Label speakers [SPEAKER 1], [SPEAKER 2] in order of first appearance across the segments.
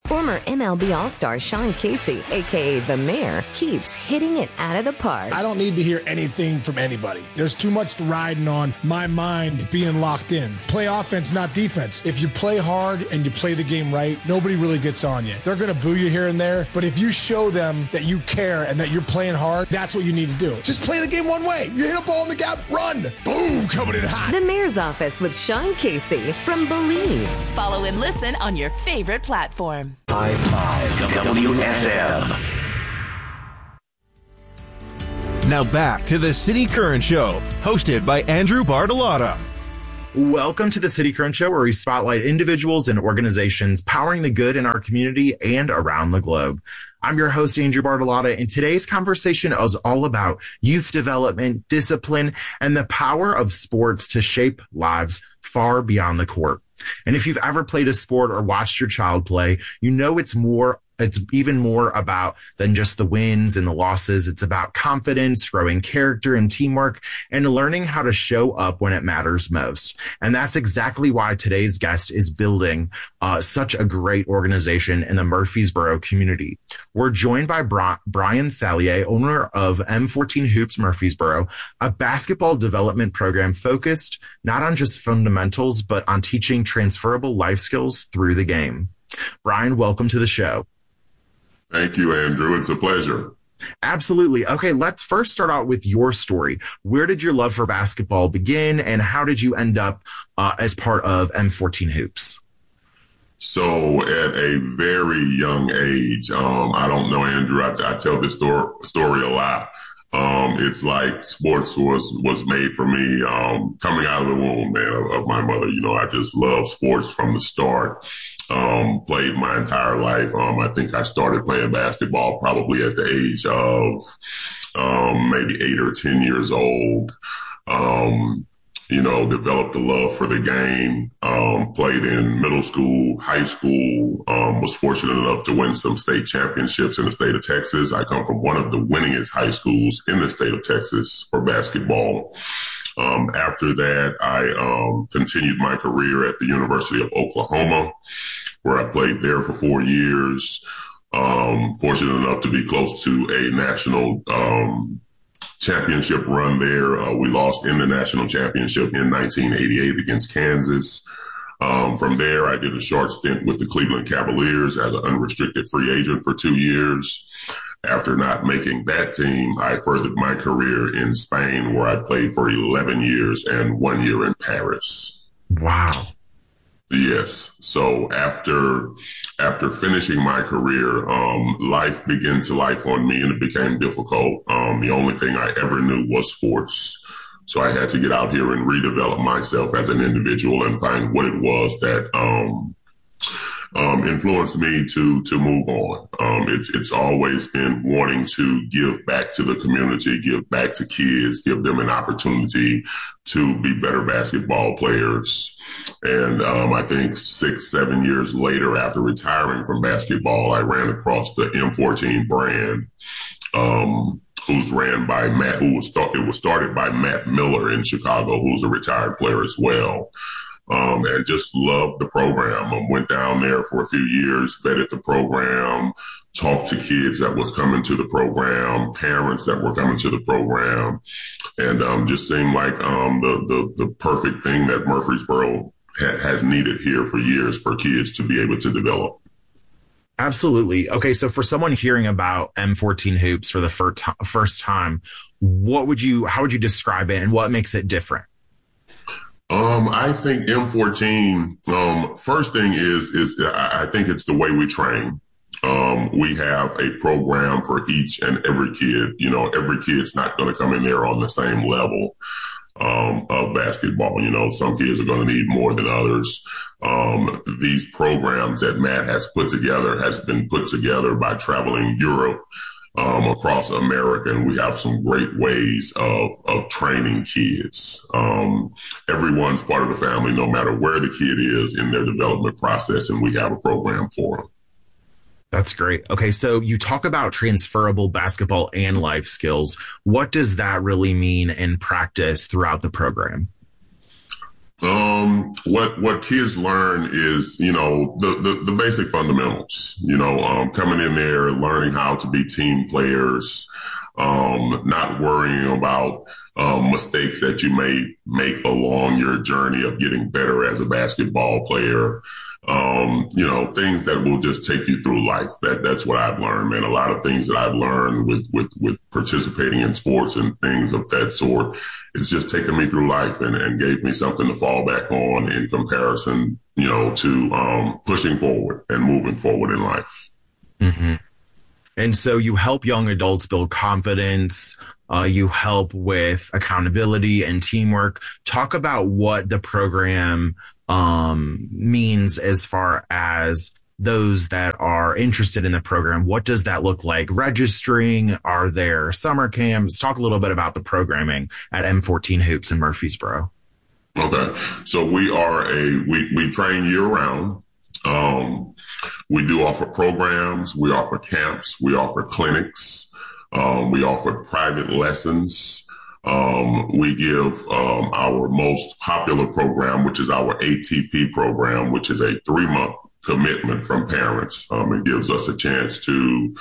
[SPEAKER 1] Former MLB All-Star Sean Casey, a.k.a. The Mayor, keeps hitting it out of the park.
[SPEAKER 2] I don't need to hear anything from anybody. There's too much riding on my mind being locked in. Play offense, not defense. If you play hard and you play the game right, nobody really gets on you. They're going to boo you here and there, but if you show them that you care and that you're playing hard, that's what you need to do. Just play the game one way. You hit a ball in the gap, run. Boom, coming in hot.
[SPEAKER 1] The Mayor's Office with Sean Casey from Believe.
[SPEAKER 3] Follow and listen on your favorite platform.
[SPEAKER 4] High Five WSM.
[SPEAKER 5] Now back to the City Current Show, hosted by Andrew Bartolotta.
[SPEAKER 6] Welcome to the City Current Show, where we spotlight individuals and organizations powering the good in our community and around the globe. I'm your host, Andrew Bartolotta, and today's conversation is all about youth development, discipline, and the power of sports to shape lives far beyond the court. And if you've ever played a sport or watched your child play, you know it's even more about than just the wins and the losses. It's about confidence, growing character and teamwork, and learning how to show up when it matters most. And that's exactly why today's guest is building such a great organization in the Murfreesboro community. We're joined by Brian Sallier, owner of M14 Hoops Murfreesboro, a basketball development program focused not on just fundamentals, but on teaching transferable life skills through the game. Brian, welcome to the show.
[SPEAKER 7] Thank you, Andrew. It's a pleasure.
[SPEAKER 6] Absolutely. Okay, let's first start out with your story. Where did your love for basketball begin, and how did you end up as part of M14 Hoops?
[SPEAKER 7] So at a very young age, I don't know, Andrew, I tell this story a lot. It's like sports was made for me coming out of the womb, man, of my mother. You know, I just love sports from the start. Played my entire life. I think I started playing basketball probably at the age of maybe 8 or 10 years old. Developed a love for the game, played in middle school, high school, was fortunate enough to win some state championships in the state of Texas. I come from one of the winningest high schools in the state of Texas for basketball. After that, I continued my career at the University of Oklahoma, where I played there for 4 years. Fortunate enough to be close to a national championship run there. We lost in the national championship in 1988 against Kansas. From there, I did a short stint with the Cleveland Cavaliers as an unrestricted free agent for 2 years. After not making that team, I furthered my career in Spain, where I played for 11 years and 1 year in Paris.
[SPEAKER 6] Wow.
[SPEAKER 7] Yes. So after finishing my career, life began to life on me, and it became difficult. The only thing I ever knew was sports. So I had to get out here and redevelop myself as an individual and find what it was that influenced me to move on. It's always been wanting to give back to the community, give back to kids, give them an opportunity to be better basketball players. And I think 6-7 years later, after retiring from basketball, I ran across the M14 brand, who's ran by Matt, it was started by Matt Miller in Chicago, who's a retired player as well. And just loved the program. Went down there for a few years, vetted the program, talked to kids that was coming to the program, parents that were coming to the program, and just seemed like the perfect thing that Murfreesboro has needed here for years for kids to be able to develop.
[SPEAKER 6] Absolutely. Okay, so for someone hearing about M14 Hoops for the first time, how would you describe it, and what makes it different?
[SPEAKER 7] I think M14, first thing is I think it's the way we train. We have a program for each and every kid. You know, every kid's not going to come in there on the same level of basketball. You know, some kids are going to need more than others. These programs that Matt has been put together by traveling Europe, across America, and we have some great ways of training kids. Everyone's part of the family, no matter where the kid is in their development process, and we have a program for them.
[SPEAKER 6] That's great. Okay, so you talk about transferable basketball and life skills. What does that really mean in practice throughout the program?
[SPEAKER 7] What kids learn is, the basic fundamentals, coming in there, learning how to be team players, not worrying about mistakes that you may make along your journey of getting better as a basketball player. Things that will just take you through life. That's what I've learned, man. A lot of things that I've learned with participating in sports and things of that sort. It's just taken me through life and gave me something to fall back on in comparison, to pushing forward and moving forward in life.
[SPEAKER 6] Mm-hmm. And so you help young adults build confidence. You help with accountability and teamwork. Talk about what the program means as far as those that are interested in the program. What does that look like? Registering? Are there summer camps? Talk a little bit about the programming at M14 Hoops in Murfreesboro.
[SPEAKER 7] Okay. So we train year round. We do offer programs. We offer camps. We offer clinics. We offer private lessons. We give our most popular program, which is our ATP program, which is a 3-month commitment from parents. It gives us a chance to,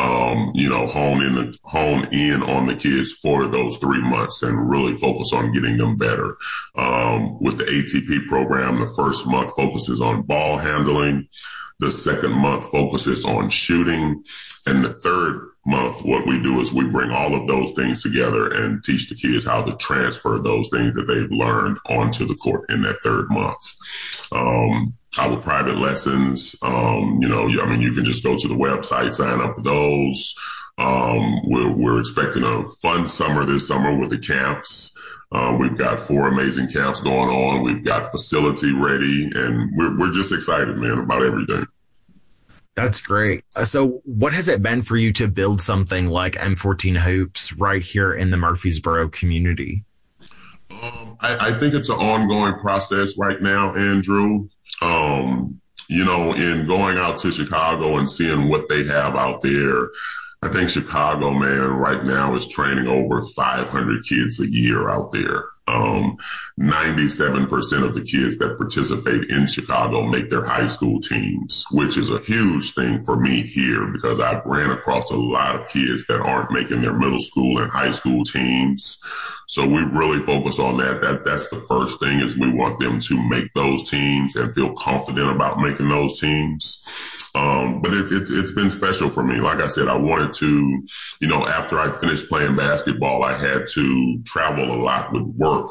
[SPEAKER 7] hone in on the kids for those 3 months and really focus on getting them better. With the ATP program, the first month focuses on ball handling. The second month focuses on shooting. And the third month, what we do is we bring all of those things together and teach the kids how to transfer those things that they've learned onto the court in that third month. Our private lessons, you can just go to the website, sign up for those. We're expecting a fun summer this summer with the camps. We've got 4 amazing camps going on. We've got facility ready, and we're just excited, man, about everything.
[SPEAKER 6] That's great. So what has it been for you to build something like M14 Hoops right here in the Murfreesboro community?
[SPEAKER 7] I think it's an ongoing process right now, Andrew. In going out to Chicago and seeing what they have out there, I think Chicago, man, right now is training over 500 kids a year out there. 97% of the kids that participate in Chicago make their high school teams, which is a huge thing for me here because I've ran across a lot of kids that aren't making their middle school and high school teams. So we really focus on that. That's the first thing is we want them to make those teams and feel confident about making those teams. But it's been special for me. Like I said, I wanted to, after I finished playing basketball, I had to travel a lot with work.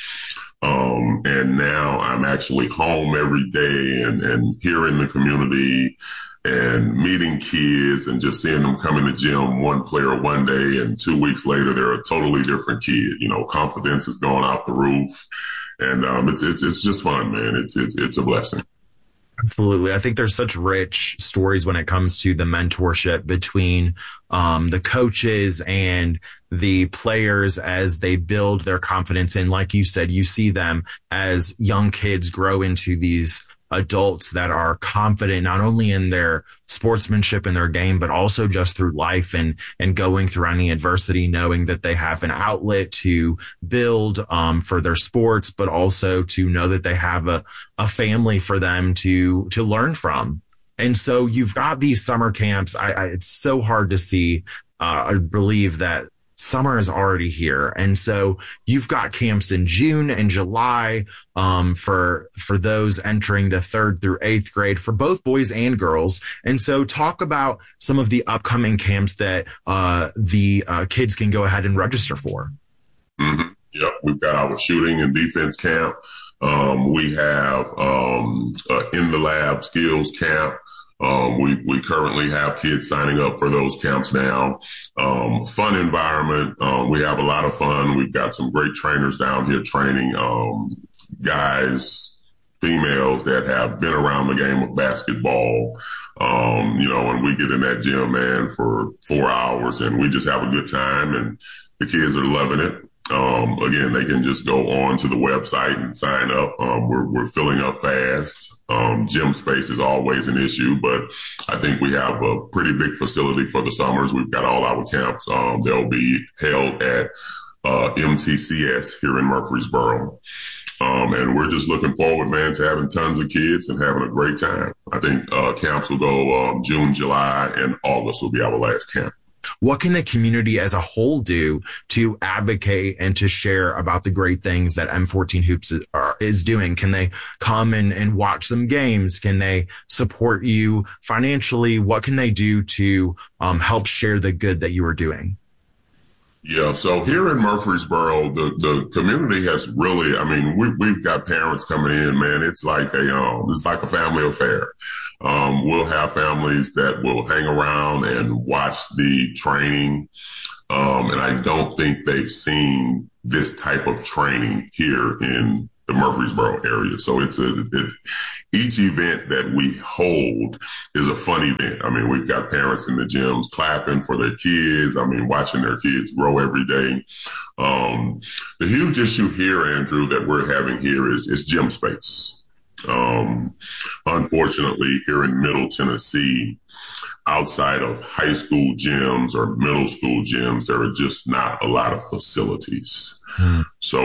[SPEAKER 7] And now I'm actually home every day and here in the community and meeting kids and just seeing them come in the gym, one player one day and 2 weeks later, they're a totally different kid. Confidence is going out the roof and it's just fun, man. It's a blessing.
[SPEAKER 6] Absolutely. I think there's such rich stories when it comes to the mentorship between the coaches and the players as they build their confidence. And like you said, you see them as young kids grow into these adults that are confident not only in their sportsmanship and their game, but also just through life and going through any adversity, knowing that they have an outlet to build for their sports, but also to know that they have a family for them to learn from. And so you've got these summer camps. It's so hard to see. I believe that summer is already here. And so you've got camps in June and July for those entering the 3rd through 8th grade for both boys and girls. And so talk about some of the upcoming camps that the kids can go ahead and register for.
[SPEAKER 7] Mm-hmm. Yep. We've got our shooting and defense camp. We have in the lab skills camp. We currently have kids signing up for those camps now. Fun environment. We have a lot of fun. We've got some great trainers down here training guys, females that have been around the game of basketball. And we get in that gym, man, for 4 hours and we just have a good time and the kids are loving it. Again, they can just go on to the website and sign up. We're filling up fast. Gym space is always an issue, but I think we have a pretty big facility for the summers. We've got all our camps. They'll be held at MTCS here in Murfreesboro. And we're just looking forward, man, to having tons of kids and having a great time. I think camps will go June, July, and August will be our last camp.
[SPEAKER 6] What can the community as a whole do to advocate and to share about the great things that M14 Hoops is doing? Can they come and watch some games? Can they support you financially? What can they do to help share the good that you are doing?
[SPEAKER 7] Yeah, so here in Murfreesboro, the community has really, I mean, we've got parents coming in, man. It's like a family affair. We'll have families that will hang around and watch the training. And I don't think they've seen this type of training here in the Murfreesboro area. So each event that we hold is a fun event. I mean, we've got parents in the gyms clapping for their kids. I mean, watching their kids grow every day. The huge issue here, Andrew, that we're having here is gym space. Unfortunately, here in Middle Tennessee, outside of high school gyms or middle school gyms, there are just not a lot of facilities. So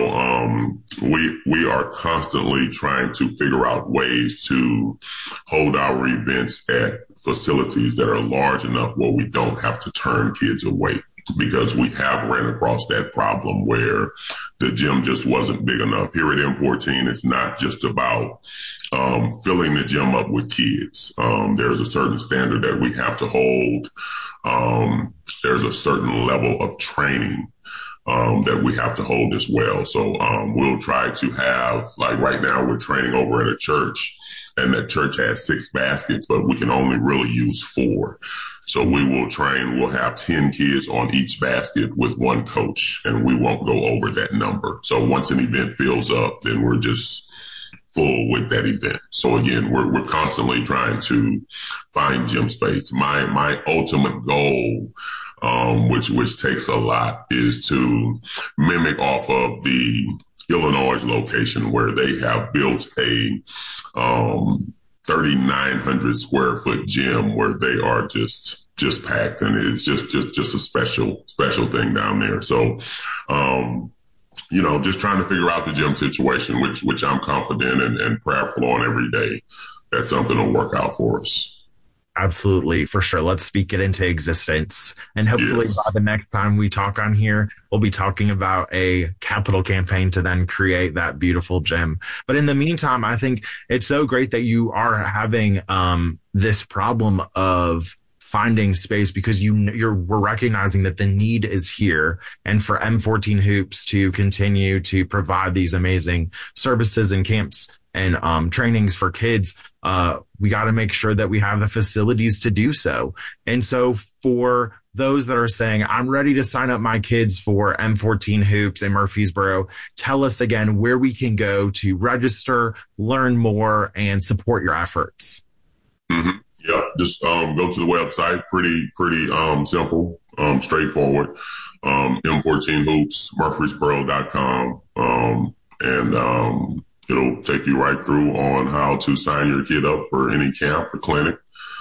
[SPEAKER 7] we are constantly trying to figure out ways to hold our events at facilities that are large enough where we don't have to turn kids away, because we have ran across that problem where the gym just wasn't big enough. Here at M14, it's not just about filling the gym up with kids. There's a certain standard that we have to hold. There's a certain level of training that we have to hold as well. So we'll try to have, like right now, we're training over at a church, and that church has 6 baskets, but we can only really use 4. So we will train, we'll have 10 kids on each basket with 1 coach, and we won't go over that number. So once an event fills up, then we're just full with that event. So again, we're constantly trying to find gym space. My ultimate goal, which takes a lot, is to mimic off of the Illinois location where they have built a 3,900 square foot gym where they are just packed, and it's just a special thing down there. So, just trying to figure out the gym situation, which I'm confident and prayerful on every day that something will work out for us.
[SPEAKER 6] Absolutely, for sure. Let's speak it into existence. And hopefully by the next time we talk on here, we'll be talking about a capital campaign to then create that beautiful gym. But in the meantime, I think it's so great that you are having this problem of finding space, because we're recognizing that the need is here, and for M14 Hoops to continue to provide these amazing services and camps and trainings for kids, we got to make sure that we have the facilities to do so. And so for those that are saying, I'm ready to sign up my kids for M14 Hoops in Murfreesboro, tell us again where we can go to register, learn more, and support your efforts.
[SPEAKER 7] Mm-hmm. Yeah, just go to the website. Pretty simple, straightforward. M14 Hoops, Murfreesboro.com. And it'll take you right through on how to sign your kid up for any camp or clinic.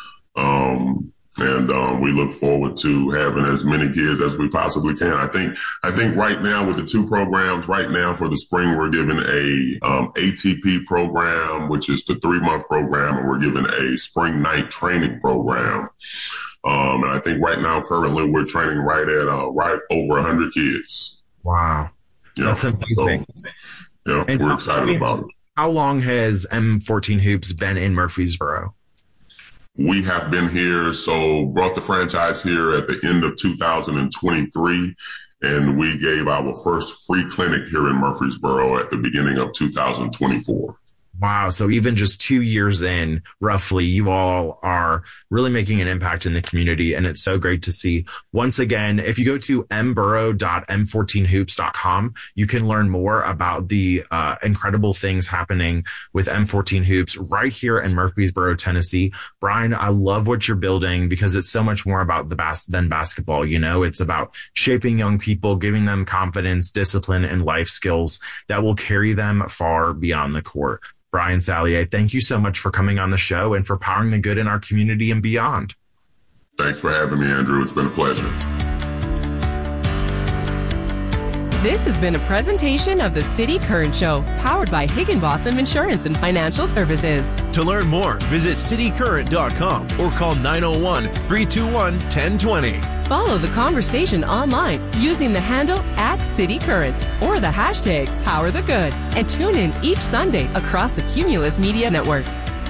[SPEAKER 7] And we look forward to having as many kids as we possibly can. I think right now with the 2 programs, right now for the spring, we're giving a ATP program, which is the 3-month program, and we're giving a spring night training program. And I think right now, currently, we're training right over 100 kids.
[SPEAKER 6] Wow. Yeah. That's amazing.
[SPEAKER 7] So, we're excited about it.
[SPEAKER 6] How long has M14 Hoops been in Murfreesboro?
[SPEAKER 7] We have been here, so brought the franchise here at the end of 2023, and we gave our first free clinic here in Murfreesboro at the beginning of 2024.
[SPEAKER 6] Wow. So even just 2 years in, roughly, you all are really making an impact in the community. And it's so great to see. Once again, if you go to mboro.m14hoops.com, you can learn more about the incredible things happening with M14 Hoops right here in Murfreesboro, Tennessee. Brian, I love what you're building, because it's so much more about than basketball. It's about shaping young people, giving them confidence, discipline, and life skills that will carry them far beyond the court. Brian Sallier, thank you so much for coming on the show and for powering the good in our community and beyond.
[SPEAKER 7] Thanks for having me, Andrew. It's been a pleasure.
[SPEAKER 8] This has been a presentation of the City Current Show, powered by Higginbotham Insurance and Financial Services.
[SPEAKER 5] To learn more, visit citycurrent.com or call 901-321-1020.
[SPEAKER 8] Follow the conversation online using the handle @CityCurrent or the hashtag #PowerTheGood, and tune in each Sunday across the Cumulus Media Network.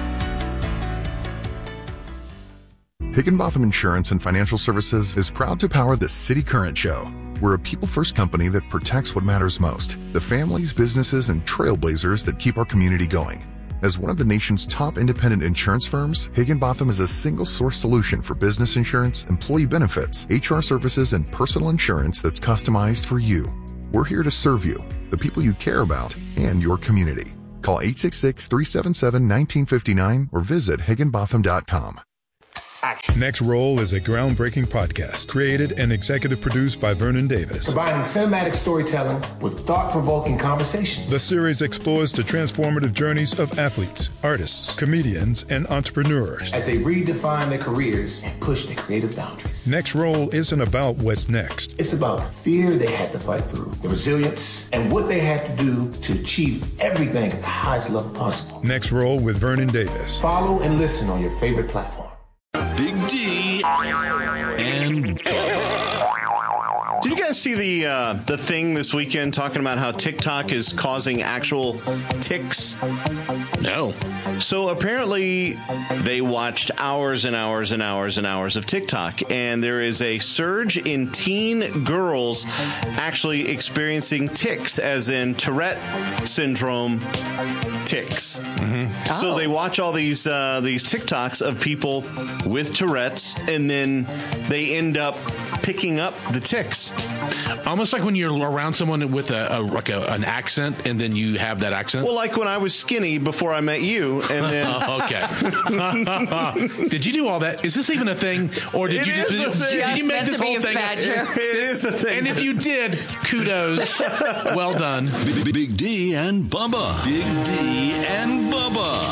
[SPEAKER 9] Higginbotham Insurance and Financial Services is proud to power the City Current Show. We're a people-first company that protects what matters most, the families, businesses, and trailblazers that keep our community going. As one of the nation's top independent insurance firms, Higginbotham is a single-source solution for business insurance, employee benefits, HR services, and personal insurance that's customized for you. We're here to serve you, the people you care about, and your community. Call 866-377-1959 or visit higginbotham.com.
[SPEAKER 10] Next Roll is a groundbreaking podcast created and executive produced by Vernon Davis.
[SPEAKER 11] Combining cinematic storytelling with thought-provoking conversations.
[SPEAKER 10] The series explores the transformative journeys of athletes, artists, comedians, and entrepreneurs
[SPEAKER 11] as they redefine their careers and push their creative boundaries.
[SPEAKER 10] Next Roll isn't about what's next.
[SPEAKER 11] It's about the fear they had to fight through, the resilience, and what they had to do to achieve everything at the highest level possible.
[SPEAKER 10] Next Roll with Vernon Davis.
[SPEAKER 11] Follow and listen on your favorite platform.
[SPEAKER 12] Big D and Did you guys see the thing this weekend talking about how TikTok is causing actual tics?
[SPEAKER 13] No.
[SPEAKER 12] So apparently they watched hours and hours and hours and hours of TikTok, and there is a surge in teen girls actually experiencing tics, as in Tourette syndrome tics.
[SPEAKER 13] Mm-hmm.
[SPEAKER 12] Oh. So they watch all these TikToks of people with Tourette's, and then they end up picking up the tics.
[SPEAKER 13] Almost like when you're around someone with an accent, and then you have that accent.
[SPEAKER 12] Well, like when I was skinny before I met you, and then
[SPEAKER 13] okay. Did you do all that? Is this even a thing, or did you make this whole thing?
[SPEAKER 12] It is a thing.
[SPEAKER 13] And if you did, kudos. Well done.
[SPEAKER 12] Big D and Bubba.
[SPEAKER 4] Big D and Bubba.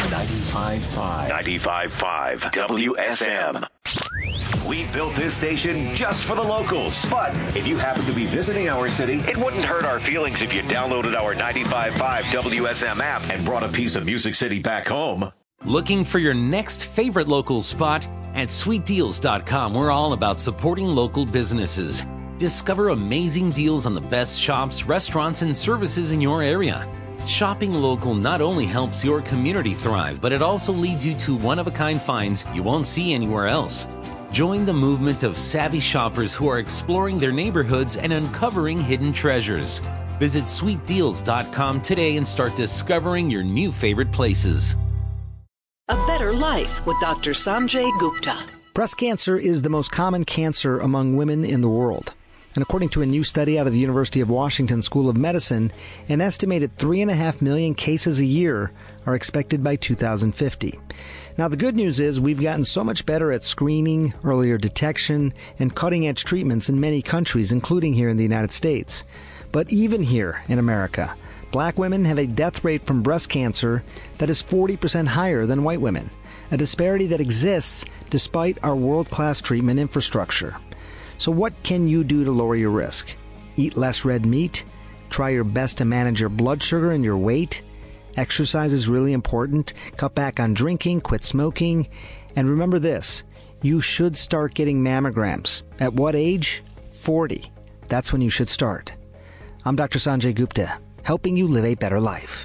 [SPEAKER 4] 95.5 WSM. We built this station just for the locals. But if you happen to be visiting our city, it wouldn't hurt our feelings if you downloaded our 95.5 WSM app and brought a piece of Music City back home.
[SPEAKER 14] Looking for your next favorite local spot? At sweetdeals.com, we're all about supporting local businesses. Discover amazing deals on the best shops, restaurants, and services in your area. Shopping local not only helps your community thrive, but it also leads you to one-of-a-kind finds you won't see anywhere else. Join the movement of savvy shoppers who are exploring their neighborhoods and uncovering hidden treasures. Visit sweetdeals.com today and start discovering your new favorite places.
[SPEAKER 15] A Better Life with Dr. Sanjay Gupta.
[SPEAKER 16] Breast cancer is the most common cancer among women in the world. And according to a new study out of the University of Washington School of Medicine, an estimated 3.5 million cases a year are expected by 2050. Now, the good news is we've gotten so much better at screening, earlier detection, and cutting-edge treatments in many countries, including here in the United States. But even here in America, black women have a death rate from breast cancer that is 40% higher than white women, a disparity that exists despite our world-class treatment infrastructure. So what can you do to lower your risk? Eat less red meat? Try your best to manage your blood sugar and your weight? Exercise is really important. Cut back on drinking, quit smoking. And remember this, you should start getting mammograms. At what age? 40. That's when you should start. I'm Dr. Sanjay Gupta, helping you live a better life.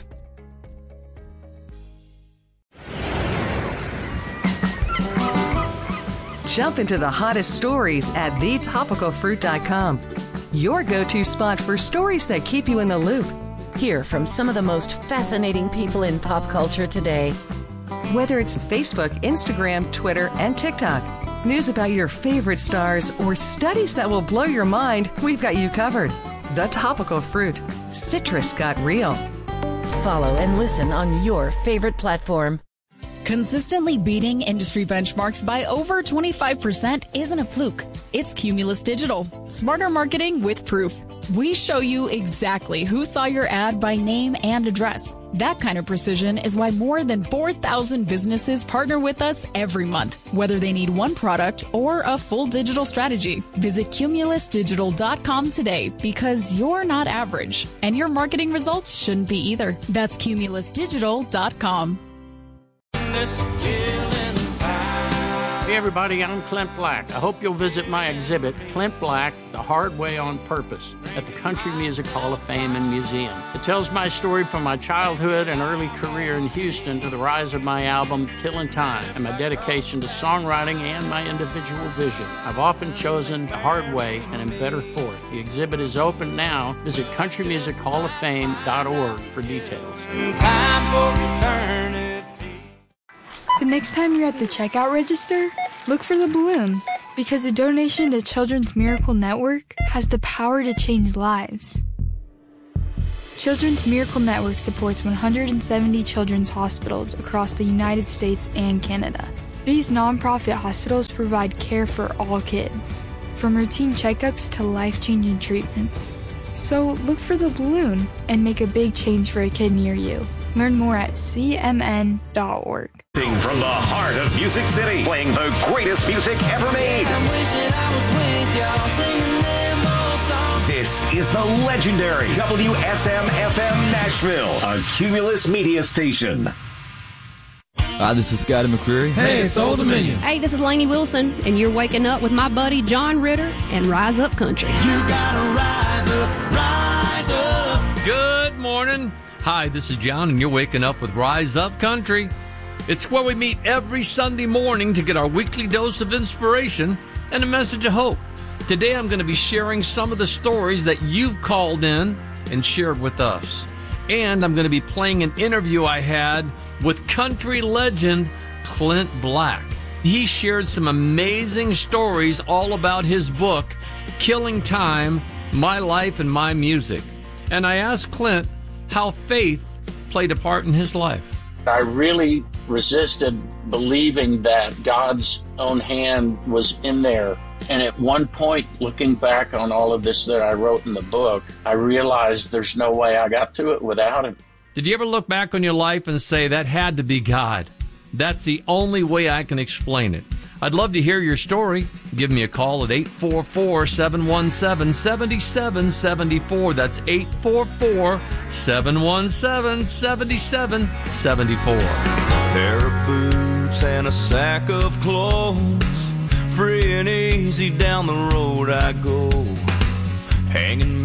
[SPEAKER 17] Jump into the hottest stories at thetopicalfruit.com. Your go-to spot for stories that keep you in the loop.
[SPEAKER 3] Hear from some of the most fascinating people in pop culture today.
[SPEAKER 17] Whether it's Facebook, Instagram, Twitter, and TikTok, news about your favorite stars, or studies that will blow your mind, we've got you covered. The Topical Fruit. Citrus got real.
[SPEAKER 3] Follow and listen on your favorite platform.
[SPEAKER 18] Consistently beating industry benchmarks by over 25% isn't a fluke. It's Cumulus Digital. Smarter marketing with proof. We show you exactly who saw your ad by name and address. That kind of precision is why more than 4,000 businesses partner with us every month, whether they need one product or a full digital strategy. Visit cumulusdigital.com today because you're not average, and your marketing results shouldn't be either. That's cumulusdigital.com.
[SPEAKER 19] Hey everybody, I'm Clint Black. I hope you'll visit my exhibit, Clint Black, The Hard Way on Purpose, at the Country Music Hall of Fame and Museum. It tells my story from my childhood and early career in Houston to the rise of my album, Killin' Time, and my dedication to songwriting and my individual vision. I've often chosen the hard way and am better for it. The exhibit is open now. Visit CountryMusicHallOfFame.org for details.
[SPEAKER 20] Time for eternity. The next time you're at the checkout register, look for the balloon, because a donation to Children's Miracle Network has the power to change lives. Children's Miracle Network supports 170 children's hospitals across the United States and Canada. These nonprofit hospitals provide care for all kids, from routine checkups to life-changing treatments. So look for the balloon and make a big change for a kid near you. Learn more at cmn.org.
[SPEAKER 4] From the heart of Music City, playing the greatest music ever made. This is the legendary WSM-FM Nashville, a Cumulus media station.
[SPEAKER 21] Hi, this is Scotty McCreery.
[SPEAKER 22] Hey, it's Old Dominion.
[SPEAKER 23] Hey, this is Lainey Wilson, and you're waking up with my buddy John Ritter and Rise Up Country.
[SPEAKER 22] You gotta rise up, rise up.
[SPEAKER 24] Good morning. Hi, this is John, and you're waking up with Rise Up Country. It's where we meet every Sunday morning to get our weekly dose of inspiration and a message of hope. Today I'm going to be sharing some of the stories that you've called in and shared with us. And I'm going to be playing an interview I had with country legend Clint Black. He shared some amazing stories all about his book, Killing Time, My Life and My Music. And I asked Clint how faith played a part in his life.
[SPEAKER 25] I really resisted believing that God's own hand was in there. And at one point, looking back on all of this that I wrote in the book, I realized there's no way I got through it without him.
[SPEAKER 24] Did you ever look back on your life and say, that had to be God? That's the only way I can explain it. I'd love to hear your story. Give me a call at 844-717-7774. That's 844-717-7774.
[SPEAKER 26] Pair of boots and a sack of clothes, free and easy down the road I go, hanging